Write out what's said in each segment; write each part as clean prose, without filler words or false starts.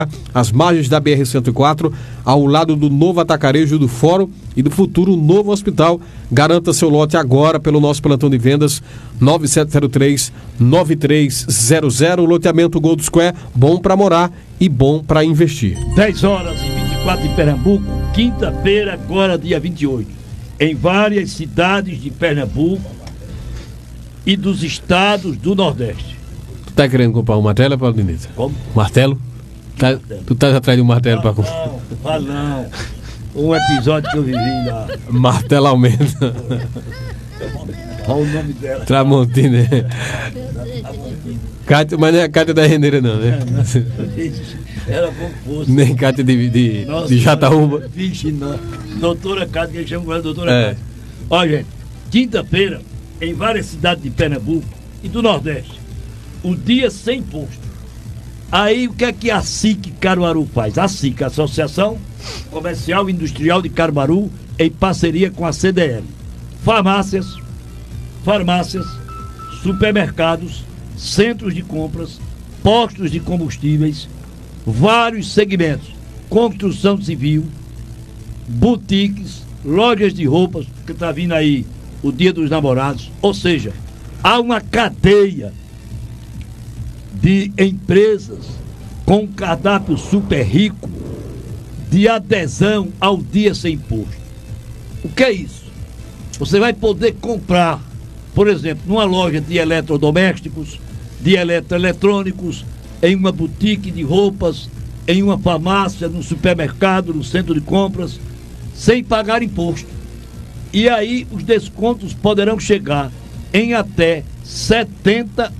As margens da BR-104, ao lado do novo atacarejo do Fórum e do futuro novo hospital. Garanta seu lote agora pelo nosso plantão de vendas 9703-9300. Loteamento Gold Square, bom para morar e bom para investir. 10h24 em Pernambuco, quinta-feira, agora dia 28. Em várias cidades de Pernambuco e dos estados do Nordeste. Tu tá querendo comprar um martelo, Paulo Diniz? Como? Martelo? Tu tá atrás de um martelo para comprar? Não. Um episódio que eu vivi lá. Martelo aumenta. Qual o nome dela? Tramontina. Cátia, mas não é a Cátia da Rendeira, não, né? Era bom posto. Nem Cátia de Jataúba. Vixe, não. Doutora Cátia, que eles chamam ela doutora Cátia. Olha, gente, quinta-feira, em várias cidades de Pernambuco e do Nordeste, o dia sem imposto. Aí o que é que a SIC Caruaru faz? A SIC, Associação Comercial e Industrial de Caruaru, em parceria com a CDL. Farmácias, supermercados, centros de compras, postos de combustíveis, vários segmentos, construção civil, boutiques, lojas de roupas, que está vindo aí o Dia dos Namorados, ou seja, há uma cadeia de empresas com um cardápio super rico de adesão ao dia sem imposto. O que é isso? Você vai poder comprar, por exemplo, numa loja de eletrodomésticos, de eletroeletrônicos, em uma boutique de roupas, em uma farmácia, no supermercado, no centro de compras, sem pagar imposto. E aí os descontos poderão chegar em até 70%.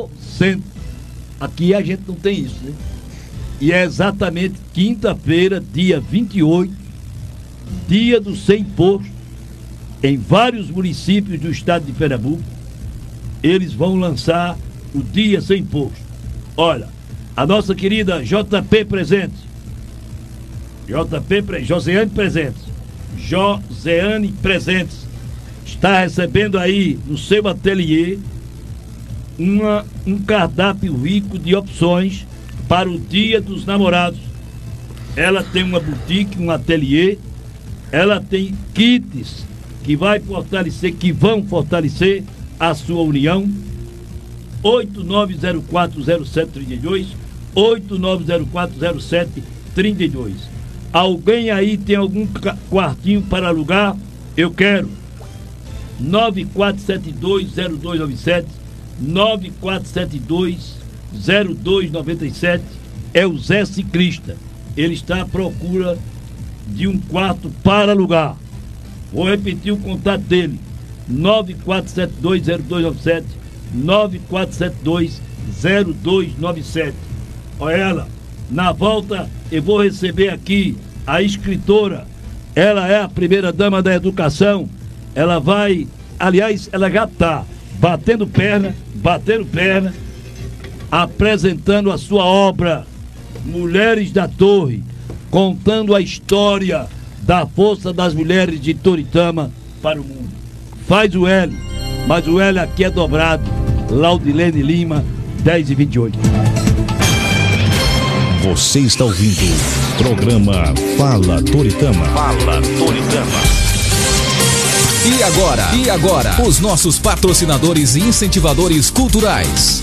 Aqui a gente não tem isso, né? E é exatamente quinta-feira, dia 28, dia do sem imposto, em vários municípios do estado de Pernambuco. Eles vão lançar o dia sem imposto. Olha, a nossa querida JP Presentes, Joseane Presentes, está recebendo aí no seu ateliê um cardápio rico de opções para o Dia dos Namorados. Ela tem uma boutique, um ateliê, ela tem kits que vão fortalecer a sua união. 89040732, 89040732. Alguém aí tem algum quartinho para alugar? Eu quero. 94720297, 94720297. É o Zé Ciclista. Ele está à procura de um quarto para alugar. Vou repetir o contato dele: 94720297, 94720297. Olha ela. Na volta eu vou receber aqui a escritora. Ela é a primeira dama da educação. Ela vai, aliás, ela já está batendo perna, apresentando a sua obra Mulheres da Torre, contando a história da força das mulheres de Toritama para o mundo. Faz o L, mas o L aqui é dobrado. Laudilene Lima, 10h28. Você está ouvindo o programa Fala Toritama. Fala Toritama. E agora, os nossos patrocinadores e incentivadores culturais.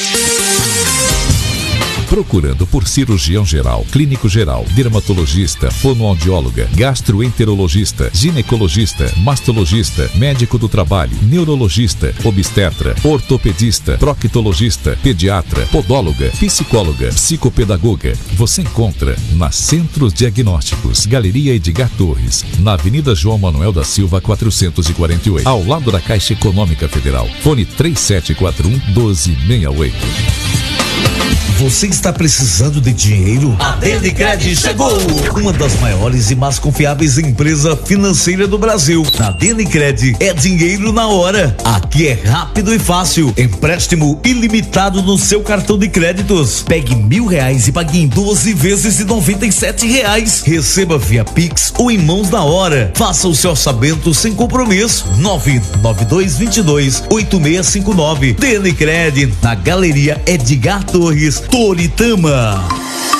Procurando por cirurgião geral, clínico geral, dermatologista, fonoaudióloga, gastroenterologista, ginecologista, mastologista, médico do trabalho, neurologista, obstetra, ortopedista, proctologista, pediatra, podóloga, psicóloga, psicopedagoga. Você encontra na Centros Diagnósticos, Galeria Edgar Torres, na Avenida João Manuel da Silva 448, ao lado da Caixa Econômica Federal. Fone 3741-1268. Você está precisando de dinheiro? A Denicred chegou! Uma das maiores e mais confiáveis empresas financeiras do Brasil. Na Denicred é dinheiro na hora. Aqui é rápido e fácil. Empréstimo ilimitado no seu cartão de créditos. Pegue R$1.000 e pague em 12 vezes de R$97. Receba via Pix ou em mãos na hora. Faça o seu orçamento sem compromisso. 99222-8659. Denicred, na Galeria Edgar Torres, Toritama.